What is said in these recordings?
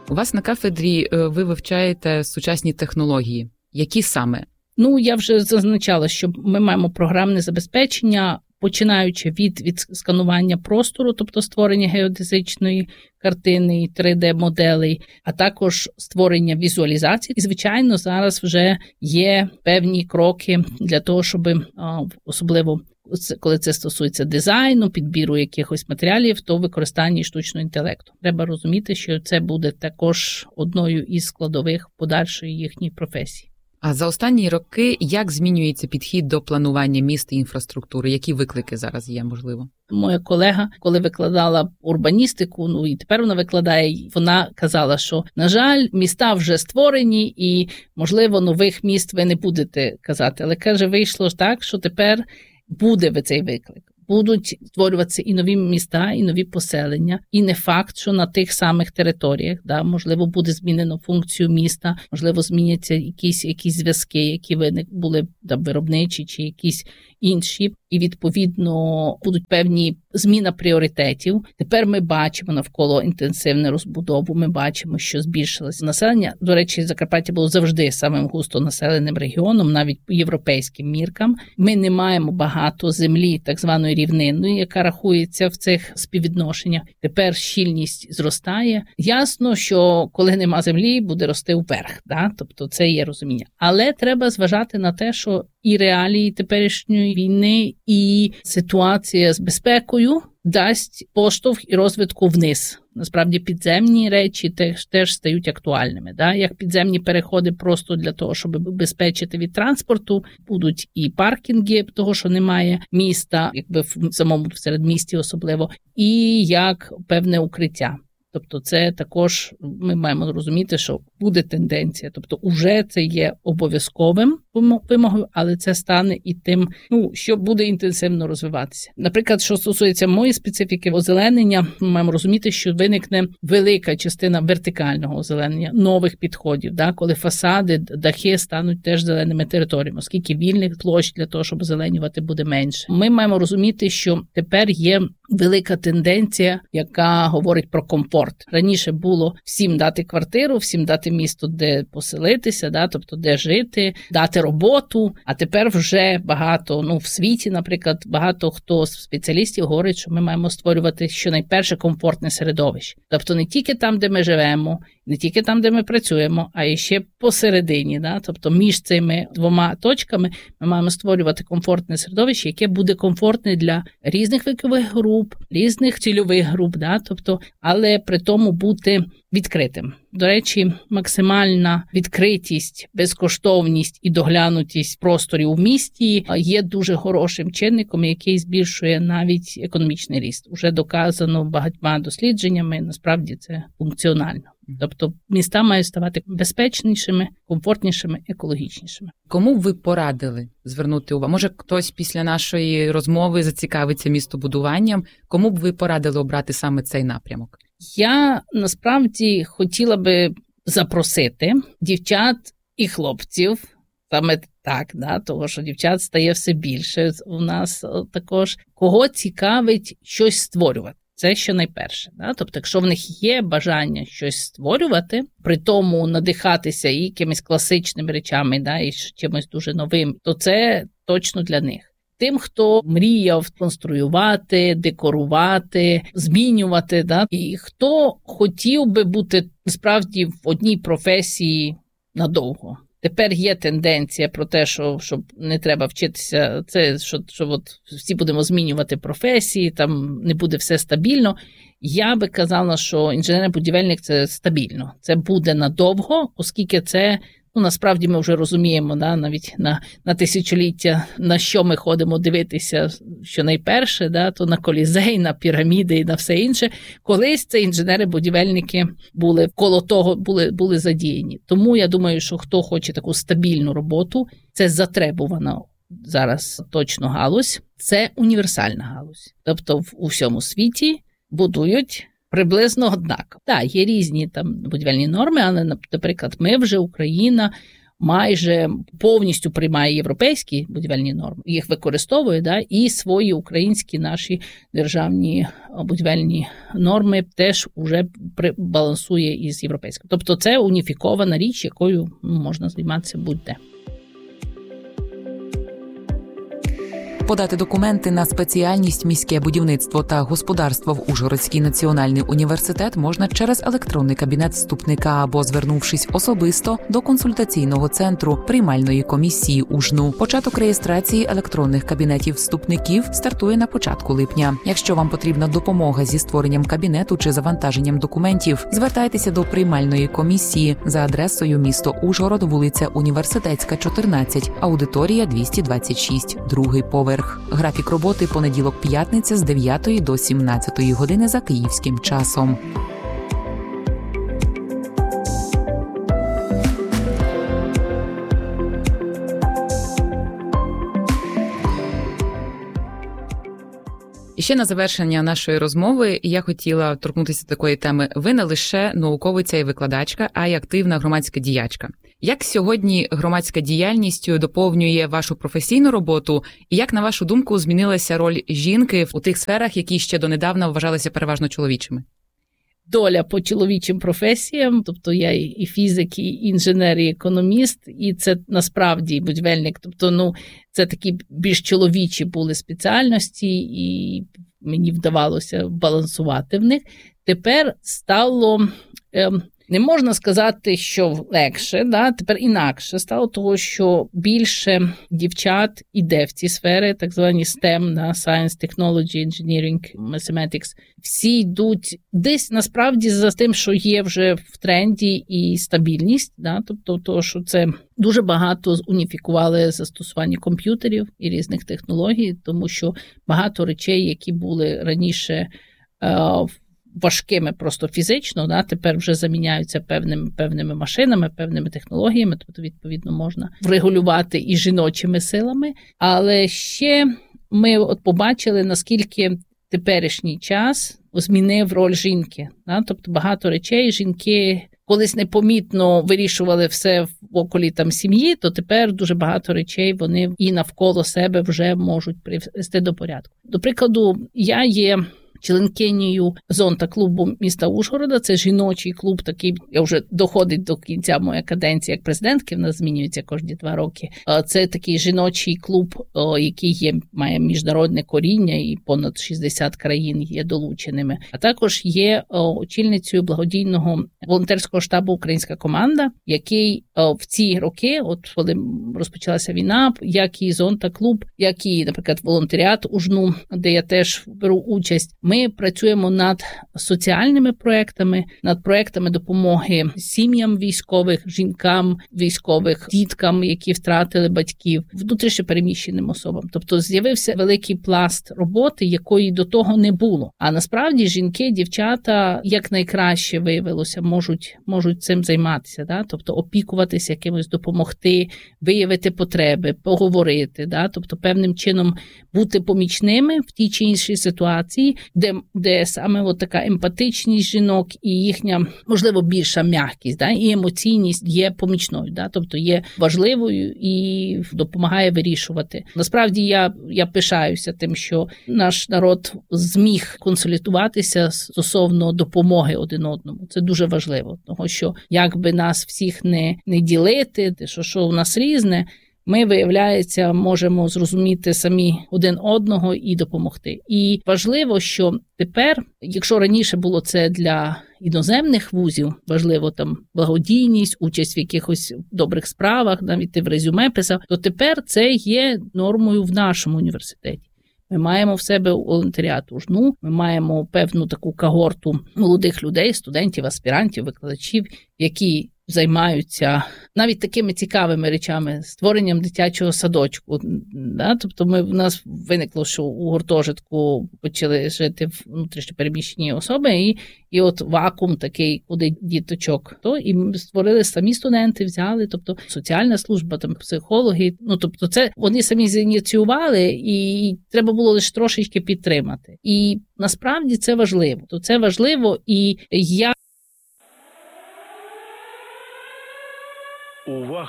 У вас на кафедрі ви вивчаєте сучасні технології. Які саме? Я вже зазначала, що ми маємо програмне забезпечення, починаючи від сканування простору, тобто створення геодезичної картини і 3D-моделей, а також створення візуалізацій. І, звичайно, зараз вже є певні кроки для того, щоб, особливо коли це стосується дизайну, підбіру якихось матеріалів, то використання штучного інтелекту. Треба розуміти, що це буде також одною із складових подальшої їхньої професії. А за останні роки як змінюється підхід до планування міст і інфраструктури? Які виклики зараз є, можливо? Моя колега, коли викладала урбаністику, і тепер вона викладає, вона казала, що, на жаль, міста вже створені і, можливо, нових міст ви не будете казати. Але, каже, вийшло ж так, що тепер буде цей виклик. Будуть створюватися і нові міста, і нові поселення. І не факт, що на тих самих територіях, можливо, буде змінено функцію міста, можливо, зміняться якісь зв'язки, які були виробничі чи якісь інші. І, відповідно, будуть певні зміна пріоритетів. Тепер ми бачимо навколо інтенсивну розбудову, ми бачимо, що збільшилося населення. До речі, Закарпаття було завжди самим густо населеним регіоном, навіть по європейським міркам. Ми не маємо багато землі, так званої рівнинної, яка рахується в цих співвідношеннях. Тепер щільність зростає. Ясно, що коли нема землі, буде рости вверх. Тобто це є розуміння. Але треба зважати на те, що і реалії теперішньої війни, і ситуація з безпекою дасть поштовх і розвитку вниз. Насправді підземні речі теж стають актуальними. Як підземні переходи просто для того, щоб убезпечити від транспорту, будуть і паркінги, того, що немає міста, якби в самому середмісті особливо, і як певне укриття. Тобто це також ми маємо розуміти, що буде тенденція. Тобто уже це є обов'язковим вимогою, але це стане і тим, що буде інтенсивно розвиватися. Наприклад, що стосується моєї специфіки озеленення, ми маємо розуміти, що виникне велика частина вертикального озеленення, нових підходів, коли фасади, дахи стануть теж зеленими територіями, оскільки вільних площ для того, щоб озеленювати, буде менше. Ми маємо розуміти, що тепер є велика тенденція, яка говорить про комфорт. Раніше було всім дати квартиру, всім дати місто, де поселитися, тобто де жити, дати роботу, а тепер вже багато, в світі, наприклад, багато хто з спеціалістів говорить, що ми маємо створювати щонайперше комфортне середовище. Тобто не тільки там, де ми живемо, не тільки там, де ми працюємо, а і ще посередині, тобто між цими двома точками ми маємо створювати комфортне середовище, яке буде комфортне для різних вікових груп, різних цільових груп, тобто, але при тому бути відкритим. До речі, максимальна відкритість, безкоштовність і доглянутість просторів у місті є дуже хорошим чинником, який збільшує навіть економічний ріст. Уже доказано багатьма дослідженнями, насправді це функціонально. Тобто міста мають ставати безпечнішими, комфортнішими, екологічнішими. Кому б ви порадили звернути увагу? Може, хтось після нашої розмови зацікавиться містобудуванням? Кому б ви порадили обрати саме цей напрямок? Я, насправді, хотіла би запросити дівчат і хлопців, саме так, того, що дівчат стає все більше у нас також, кого цікавить щось створювати. Це що найперше. Тобто, якщо в них є бажання щось створювати, при тому надихатися і якимись класичними речами, і чимось дуже новим, то це точно для них. Тим, хто мріяв конструювати, декорувати, змінювати, і хто хотів би бути справді в одній професії надовго. Тепер є тенденція про те, що не треба вчитися, це що всі будемо змінювати професії, там не буде все стабільно. Я би казала, що інженер-будівельник – це стабільно. Це буде надовго, оскільки це, насправді ми вже розуміємо, навіть на тисячоліття, на що ми ходимо дивитися, що найперше, то на Колізей, на піраміди і на все інше. Колись це інженери-будівельники були коло того, були задіяні. Тому я думаю, що хто хоче таку стабільну роботу, це затребувана зараз точно галузь, це універсальна галузь. Тобто у всьому світі будують приблизно однаково. Так, є різні там будівельні норми, але, наприклад, ми вже, Україна, майже повністю приймає європейські будівельні норми, їх використовує, да, і свої українські наші державні будівельні норми теж вже балансує із європейською. Тобто це уніфікована річ, якою можна займатися будь-де. Подати документи на спеціальність міське будівництво та господарство в Ужгородський національний університет можна через електронний кабінет вступника або звернувшись особисто до консультаційного центру приймальної комісії УЖНУ. Початок реєстрації електронних кабінетів вступників стартує на початку липня. Якщо вам потрібна допомога зі створенням кабінету чи завантаженням документів, звертайтеся до приймальної комісії за адресою місто Ужгород, вулиця Університетська, 14, аудиторія 226, другий поверх. Графік роботи понеділок-п'ятниця з 9 до 17 години за київським часом. І ще на завершення нашої розмови я хотіла торкнутися такої теми. Ви не лише науковиця і викладачка, а й активна громадська діячка. Як сьогодні громадська діяльність доповнює вашу професійну роботу? І як, на вашу думку, змінилася роль жінки у тих сферах, які ще донедавна вважалися переважно чоловічими? Доля по чоловічим професіям, тобто я і фізик, і інженер, і економіст, і це насправді будівельник. Тобто, це такі більш чоловічі були спеціальності, і мені вдавалося балансувати в них. Тепер стало... Не можна сказати, що легше, да? Тепер інакше стало того, що більше дівчат іде в ці сфери, так звані STEM, да? Science, Technology, Engineering, Mathematics. Всі йдуть десь насправді за тим, що є вже в тренді і стабільність, да? Тобто то, що це дуже багато уніфікували застосування комп'ютерів і різних технологій, тому що багато речей, які були раніше важкими просто фізично, да, тепер вже заміняються певними машинами, певними технологіями, тобто, відповідно, можна врегулювати і жіночими силами. Але ще ми побачили, наскільки теперішній час змінив роль жінки. Да? Тобто багато речей жінки колись непомітно вирішували все в околі сім'ї, то тепер дуже багато речей вони і навколо себе вже можуть привести до порядку. До прикладу, я є членкинею Зонта-клубу міста Ужгорода. Це жіночий клуб, такий, я вже доходить до кінця моєї каденції як президентки, в нас змінюється кожні 2 роки. Це такий жіночий клуб, який має міжнародне коріння і понад 60 країн є долученими. А також є очільницею благодійного волонтерського штабу «Українська команда», який в ці роки, от коли розпочалася війна, як і Зонта-клуб, як і, наприклад, волонтеріат УЖНУ, де я теж беру участь, ми працюємо над соціальними проектами, над проектами допомоги сім'ям військових, жінкам військових, діткам, які втратили батьків, внутрішньо переміщеним особам. Тобто з'явився великий пласт роботи, якої до того не було. А насправді жінки, дівчата, як найкраще виявилося, можуть цим займатися, да? Тобто опікуватися, якимось допомогти, виявити потреби, поговорити, да? Тобто певним чином бути помічними в тій чи іншій ситуації, де саме от така емпатичність жінок і їхня, можливо, більша м'якість, да, і емоційність є помічною, да, тобто є важливою і допомагає вирішувати. Насправді я пишаюся тим, що наш народ зміг консолідуватися стосовно допомоги один одному. Це дуже важливо, тому що як би нас всіх не ділити, що у нас різне, ми, виявляється, можемо зрозуміти самі один одного і допомогти. І важливо, що тепер, якщо раніше було це для іноземних вузів, важливо благодійність, участь в якихось добрих справах, навіть ти в резюме писав, то тепер це є нормою в нашому університеті. Ми маємо в себе волонтеріат УЖНУ, ми маємо певну таку когорту молодих людей, студентів, аспірантів, викладачів, які займаються навіть такими цікавими речами, створенням дитячого садочку. Да? Тобто в нас виникло, що у гуртожитку почали жити внутрішньо переміщені особи, і от вакуум такий, куди діточок. І ми створили самі студенти, взяли, тобто соціальна служба, психологи. Тобто це вони самі зініціювали, і треба було лише трошечки підтримати. І насправді це важливо. То це важливо, і я... Увага!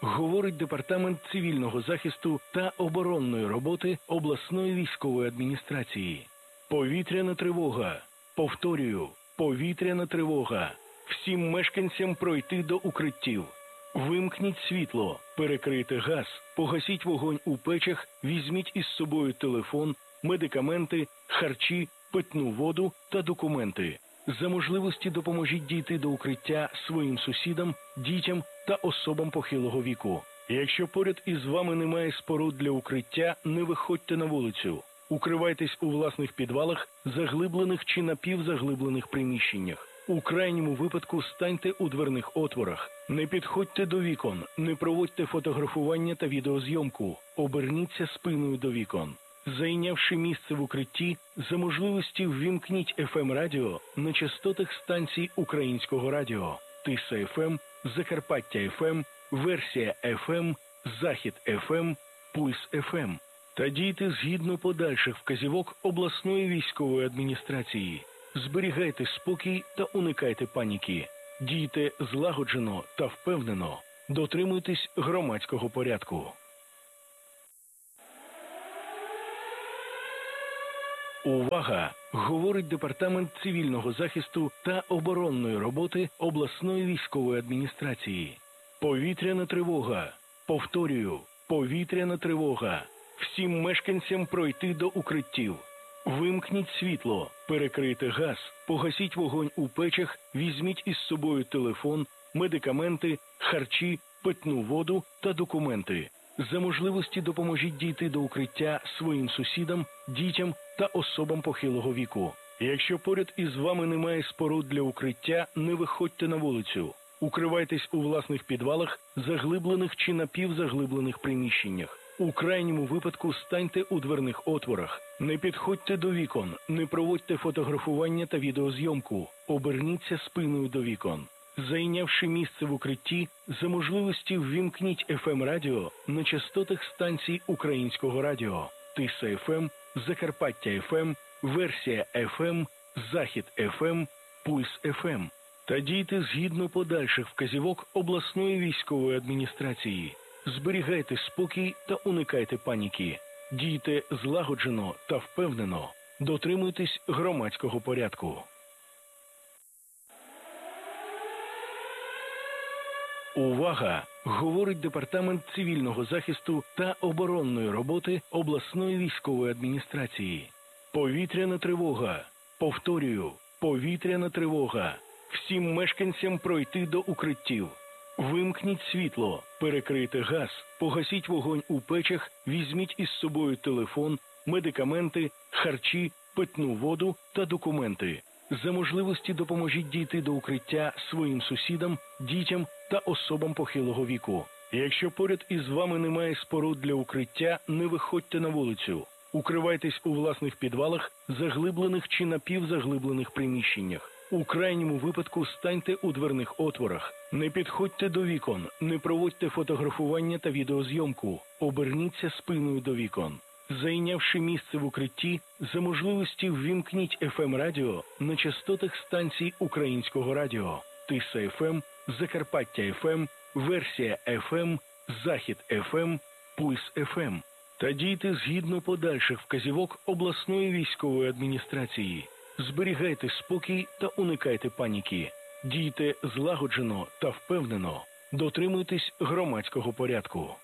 говорить Департамент цивільного захисту та оборонної роботи обласної військової адміністрації. Повітряна тривога. Повторюю, повітряна тривога. Всім мешканцям пройти до укриттів. Вимкніть світло, перекрийте газ, погасіть вогонь у печах, візьміть із собою телефон, медикаменти, харчі, питну воду та документи. За можливості допоможіть дійти до укриття своїм сусідам, дітям та особам похилого віку. Якщо поряд із вами немає споруд для укриття, не виходьте на вулицю. Укривайтесь у власних підвалах, заглиблених чи напівзаглиблених приміщеннях. У крайньому випадку станьте у дверних отворах. Не підходьте до вікон, не проводьте фотографування та відеозйомку. Оберніться спиною до вікон. Зайнявши місце в укритті, за можливості ввімкніть FM-радіо на частотах станцій Українського радіо, Тиса ФМ, Закарпаття ФМ, Версія ФМ, Захід ФМ, Пульс ФМ. Та дійте згідно подальших вказівок обласної військової адміністрації. Зберігайте спокій та уникайте паніки. Дійте злагоджено та впевнено. Дотримуйтесь громадського порядку. Увага! Говорить Департамент цивільного захисту та оборонної роботи обласної військової адміністрації. Повітряна тривога. Повторюю, повітряна тривога. Всім мешканцям пройти до укриттів. Вимкніть світло, перекрийте газ, погасіть вогонь у печах, візьміть із собою телефон, медикаменти, харчі, питну воду та документи. За можливості допоможіть дійти до укриття своїм сусідам, дітям та особам похилого віку. Якщо поряд із вами немає споруд для укриття, не виходьте на вулицю. Укривайтесь у власних підвалах, заглиблених чи напівзаглиблених приміщеннях. У крайньому випадку станьте у дверних отворах. Не підходьте до вікон, не проводьте фотографування та відеозйомку. Оберніться спиною до вікон. Зайнявши місце в укритті, за можливості ввімкніть FM-радіо на частотах станцій Українського радіо, Тиса ФМ, Закарпаття ФМ, Версія ФМ, Захід ФМ, Пульс ФМ. Та дійте згідно подальших вказівок обласної військової адміністрації. Зберігайте спокій та уникайте паніки. Дійте злагоджено та впевнено. Дотримуйтесь громадського порядку. Увага! Говорить Департамент цивільного захисту та оборонної роботи обласної військової адміністрації. Повітряна тривога. Повторюю, повітряна тривога. Всім мешканцям пройти до укриттів. Вимкніть світло, перекрийте газ, погасіть вогонь у печах, візьміть із собою телефон, медикаменти, харчі, питну воду та документи. За можливості допоможіть дійти до укриття своїм сусідам, дітям та особам похилого віку. Якщо поряд із вами немає споруд для укриття, не виходьте на вулицю. Укривайтесь у власних підвалах, заглиблених чи напівзаглиблених приміщеннях. У крайньому випадку станьте у дверних отворах. Не підходьте до вікон, не проводьте фотографування та відеозйомку. Оберніться спиною до вікон. Зайнявши місце в укритті, за можливості ввімкніть FM-радіо на частотах станцій Українського радіо, Тиса ФМ, Закарпаття ФМ, Версія ФМ, Захід ФМ, Пульс ФМ. Та дійте згідно подальших вказівок обласної військової адміністрації. Зберігайте спокій та уникайте паніки. Дійте злагоджено та впевнено. Дотримуйтесь громадського порядку.